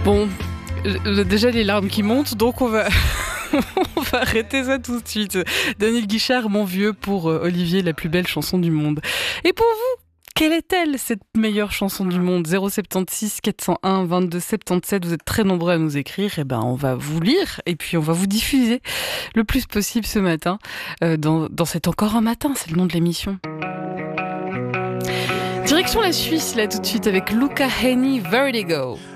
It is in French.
Bon, déjà les larmes qui montent, donc on va... On va arrêter ça tout de suite. Daniel Guichard, Mon vieux, pour Olivier, la plus belle chanson du monde. Et pour vous, quelle est-elle, cette meilleure chanson du monde? 076 401 22 77, vous êtes très nombreux à nous écrire. Et ben, on va vous lire et puis on va vous diffuser le plus possible ce matin. Dans cet Encore un matin, c'est le nom de l'émission. Direction la Suisse, là tout de suite, avec Luca Hänni, Vertigo.